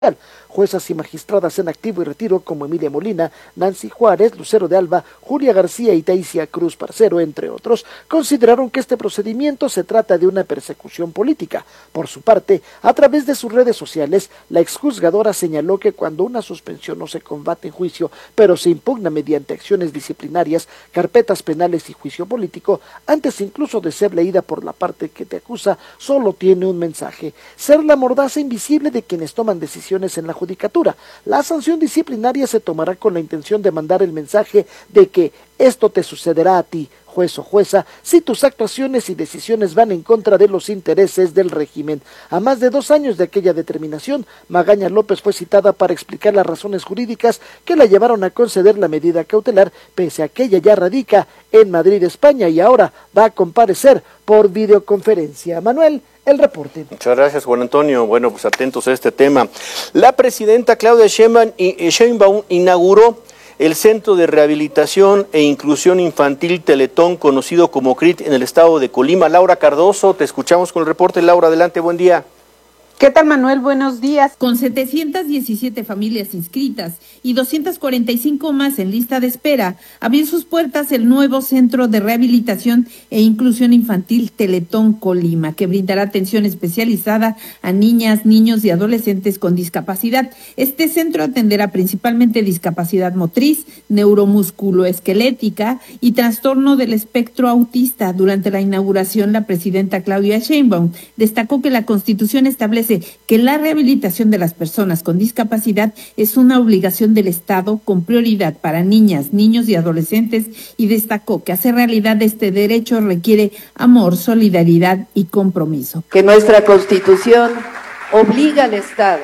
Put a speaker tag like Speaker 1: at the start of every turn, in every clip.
Speaker 1: Juezas y magistradas en activo y retiro como Emilia Molina, Nancy Juárez, Lucero de Alba, Julia García y Taisia Cruz Parcero, entre otros, consideraron que este procedimiento se trata de una persecución política. Por su parte, a través de sus redes sociales, la exjuzgadora señaló que cuando una suspensión no se combate en juicio, pero se impugna mediante acciones disciplinarias, carpetas penales y juicio político, antes incluso de ser leída por la parte que te acusa, solo tiene un mensaje: ser la mordaza invisible de quienes toman decisiones en la judicatura. La sanción disciplinaria se tomará con la intención de mandar el mensaje de que esto te sucederá a ti, juez o jueza, si tus actuaciones y decisiones van en contra de los intereses del régimen. A más de 2 años de aquella determinación, Magaña López fue citada para explicar las razones jurídicas que la llevaron a conceder la medida cautelar, pese a que ella ya radica en Madrid, España, y ahora va a comparecer por videoconferencia. Manuel, el reporte.
Speaker 2: Muchas gracias, Juan Antonio. Bueno, pues atentos a este tema. La presidenta Claudia Sheinbaum inauguró el Centro de Rehabilitación e Inclusión Infantil Teletón, conocido como CRIT, en el estado de Colima. Laura Cardoso, te escuchamos con el reporte. Laura, adelante, buen día.
Speaker 3: ¿Qué tal, Manuel? Buenos días.
Speaker 4: Con 717 familias inscritas y 245 más en lista de espera, abrió sus puertas el nuevo Centro de Rehabilitación e Inclusión Infantil Teletón Colima, que brindará atención especializada a niñas, niños y adolescentes con discapacidad. Este centro atenderá principalmente discapacidad motriz, neuromusculoesquelética y trastorno del espectro autista. Durante la inauguración, la presidenta Claudia Sheinbaum destacó que la Constitución establece que la rehabilitación de las personas con discapacidad es una obligación del Estado con prioridad para niñas, niños y adolescentes, y destacó que hacer realidad este derecho requiere amor, solidaridad y compromiso.
Speaker 3: Que nuestra Constitución obliga al Estado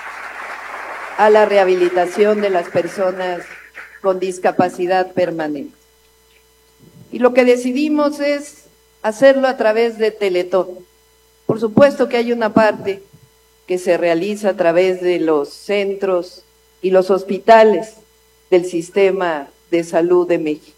Speaker 3: a la rehabilitación de las personas con discapacidad permanente. Y lo que decidimos es hacerlo a través de Teletón. Por supuesto que hay una parte que se realiza a través de los centros y los hospitales del sistema de salud de México.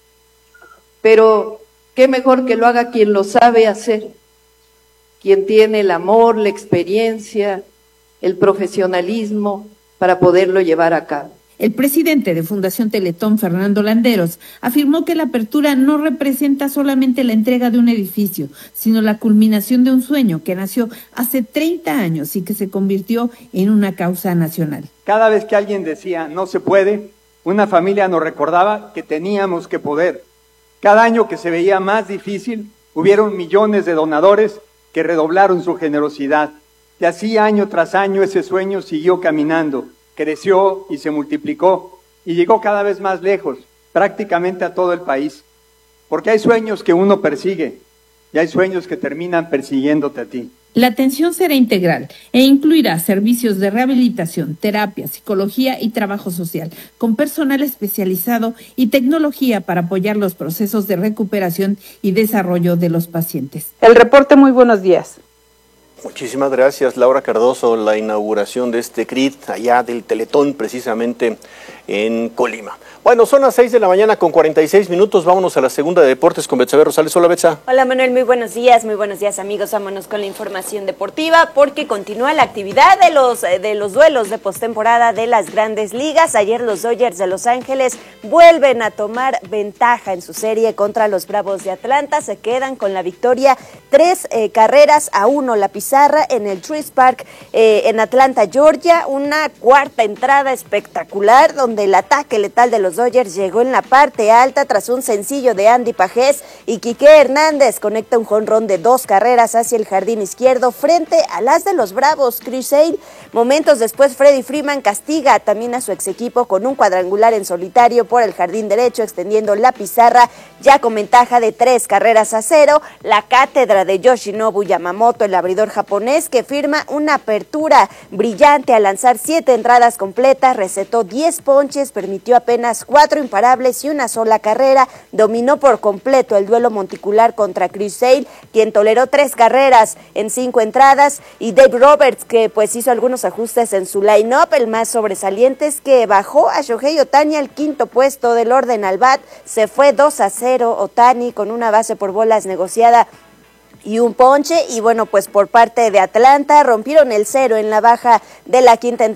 Speaker 3: Pero qué mejor que lo haga quien lo sabe hacer, quien tiene el amor, la experiencia, el profesionalismo para poderlo llevar a cabo.
Speaker 4: El presidente de Fundación Teletón, Fernando Landeros, afirmó que la apertura no representa solamente la entrega de un edificio, sino la culminación de un sueño que nació hace 30 años y que se convirtió en una causa nacional.
Speaker 5: Cada vez que alguien decía no se puede, una familia nos recordaba que teníamos que poder. Cada año que se veía más difícil, hubieron millones de donadores que redoblaron su generosidad. Y así año tras año ese sueño siguió caminando. Creció y se multiplicó y llegó cada vez más lejos, prácticamente a todo el país. Porque hay sueños que uno persigue y hay sueños que terminan persiguiéndote a ti.
Speaker 4: La atención será integral e incluirá servicios de rehabilitación, terapia, psicología y trabajo social, con personal especializado y tecnología para apoyar los procesos de recuperación y desarrollo de los pacientes.
Speaker 3: El reporte, muy buenos días.
Speaker 2: Muchísimas gracias, Laura Cardoso. La inauguración de este CRIT allá del Teletón, precisamente en Colima. Bueno, son las 6 de la mañana con 46 minutos. Vámonos a la segunda de deportes con Betsabe Rosales. Hola, Betsa.
Speaker 6: Hola, Manuel. Muy buenos días, amigos. Vámonos con la información deportiva porque continúa la actividad de los duelos de postemporada de las Grandes Ligas. Ayer los Dodgers de Los Ángeles vuelven a tomar ventaja en su serie contra los Bravos de Atlanta. Se quedan con la victoria 3-1 la pizarra en el Truist Park en Atlanta, Georgia. Una cuarta entrada espectacular donde el ataque letal de los Dodgers llegó en la parte alta tras un sencillo de Andy Pajés y Quique Hernández conecta un jonrón de 2 carreras hacia el jardín izquierdo frente a las de los Bravos. Chris Sale, momentos después Freddie Freeman castiga también a su ex equipo con un cuadrangular en solitario por el jardín derecho, extendiendo la pizarra ya con ventaja de 3-0. La cátedra de Yoshinobu Yamamoto, el abridor japonés, que firma una apertura brillante al lanzar 7 entradas completas, recetó 10 ponches, permitió apenas 4 imparables y una sola carrera, dominó por completo el duelo monticular contra Chris Sale, quien toleró 3 carreras en 5 entradas, y Dave Roberts, que pues hizo algunos ajustes en su line-up. El más sobresaliente es que bajó a Shohei Ohtani al 5º puesto del orden al bat, se fue 2-0 Ohtani con una base por bolas negociada y un ponche. Y bueno, pues por parte de Atlanta rompieron el cero en la baja de la quinta